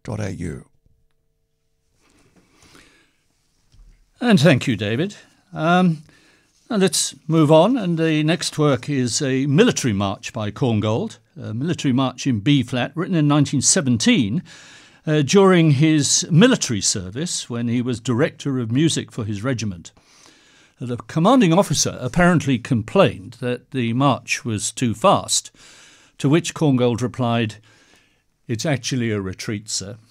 And thank you, David. Now let's move on, and the next work is a military march by Korngold, a military march in B-flat, written in 1917 during his military service when he was director of music for his regiment. The commanding officer apparently complained that the march was too fast, to which Korngold replied, "It's actually a retreat, sir."